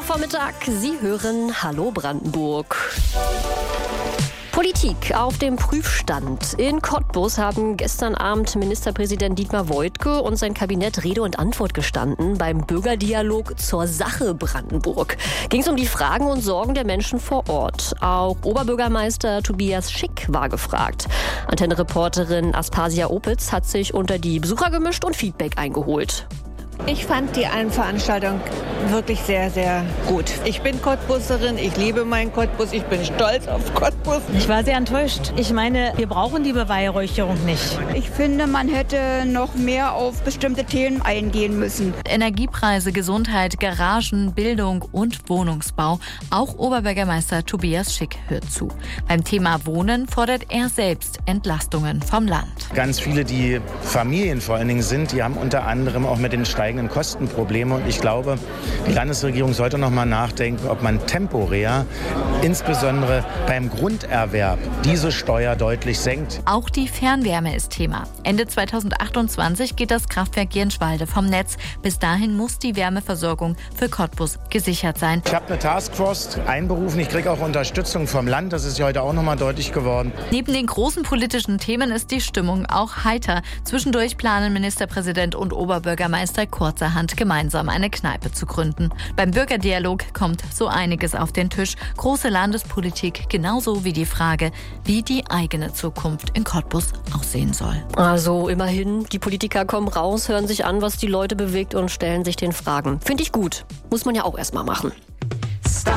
Vormittag. Sie hören Hallo Brandenburg. Politik auf dem Prüfstand. In Cottbus haben gestern Abend Ministerpräsident Dietmar Woidke und sein Kabinett Rede und Antwort gestanden beim Bürgerdialog zur Sache Brandenburg. Ging es um die Fragen und Sorgen der Menschen vor Ort. Auch Oberbürgermeister Tobias Schick war gefragt. Antenne-Reporterin Aspasia Opitz hat sich unter die Besucher gemischt und Feedback eingeholt. Ich fand die Veranstaltung wirklich sehr, sehr gut. Ich bin Cottbuserin, ich liebe meinen Cottbus, ich bin stolz auf Cottbus. Ich war sehr enttäuscht. Ich meine, wir brauchen die Beweihräucherung nicht. Ich finde, man hätte noch mehr auf bestimmte Themen eingehen müssen. Energiepreise, Gesundheit, Garagen, Bildung und Wohnungsbau. Auch Oberbürgermeister Tobias Schick hört zu. Beim Thema Wohnen fordert er selbst Entlastungen vom Land. Ganz viele, die Familien vor allen Dingen sind, die haben unter anderem auch mit den steigenden Kostenprobleme. Und ich glaube, die Landesregierung sollte noch mal nachdenken, ob man temporär, insbesondere beim Grunderwerb, diese Steuer deutlich senkt. Auch die Fernwärme ist Thema. Ende 2028 geht das Kraftwerk Jenschwalde vom Netz. Bis dahin muss die Wärmeversorgung für Cottbus gesichert sein. Ich habe eine Taskforce einberufen. Ich kriege auch Unterstützung vom Land. Das ist ja heute auch noch mal deutlich geworden. Neben den großen politischen Themen ist die Stimmung auch heiter. Zwischendurch planen Ministerpräsident und Oberbürgermeister kurzerhand gemeinsam eine Kneipe zu gründen. Beim Bürgerdialog kommt so einiges auf den Tisch. Große Landespolitik, genauso wie die Frage, wie die eigene Zukunft in Cottbus aussehen soll. Also immerhin, die Politiker kommen raus, hören sich an, was die Leute bewegt und stellen sich den Fragen. Finde ich gut. Muss man ja auch erst mal machen.